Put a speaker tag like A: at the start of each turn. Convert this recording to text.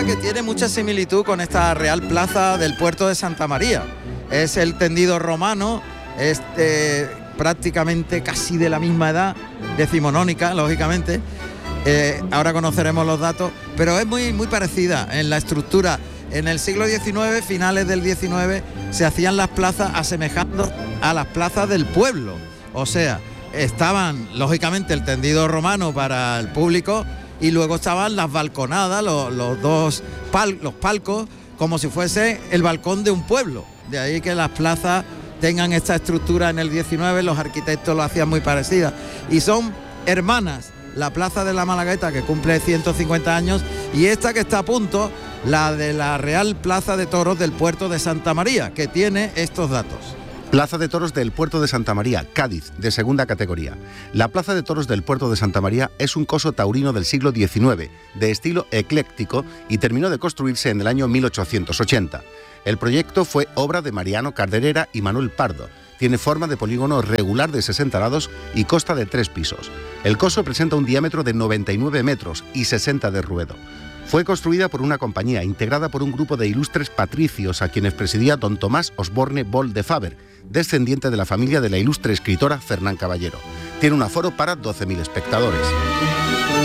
A: estructura que tiene mucha similitud con esta Real Plaza del puerto de Santa María. Es el tendido romano, prácticamente casi de la misma edad, decimonónica, lógicamente. Ahora conoceremos los datos, pero es muy, muy parecida en la estructura. En el siglo XIX, finales del XIX, se hacían las plazas asemejando a las plazas del pueblo. O sea, estaban, lógicamente, el tendido romano para el público y luego estaban las balconadas, los palcos, como si fuese el balcón de un pueblo. De ahí que las plazas tengan esta estructura en el 19, los arquitectos lo hacían muy parecida. Y son hermanas, la Plaza de la Malagueta, que cumple 150 años, y esta que está a punto, la de la Real Plaza de Toros del puerto de Santa María, que tiene estos datos.
B: Plaza de Toros del Puerto de Santa María, Cádiz, de segunda categoría. La Plaza de Toros del Puerto de Santa María es un coso taurino del siglo XIX, de estilo ecléctico, y terminó de construirse en el año 1880. El proyecto fue obra de Mariano Carderera y Manuel Pardo. Tiene forma de polígono regular de 60 lados y consta de 3 pisos. El coso presenta un diámetro de 99 metros y 60 de ruedo. Fue construida por una compañía integrada por un grupo de ilustres patricios a quienes presidía don Tomás Osborne Boll de Faber, descendiente de la familia de la ilustre escritora Fernán Caballero. Tiene un aforo para 12.000 espectadores.